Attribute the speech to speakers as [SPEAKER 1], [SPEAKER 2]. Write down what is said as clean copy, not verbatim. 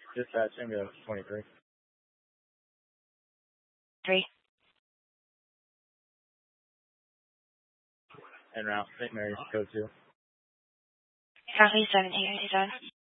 [SPEAKER 1] Dispatch, ambulance 23.
[SPEAKER 2] 3.
[SPEAKER 1] En route, St. Mary's, code 2.
[SPEAKER 2] County 1787.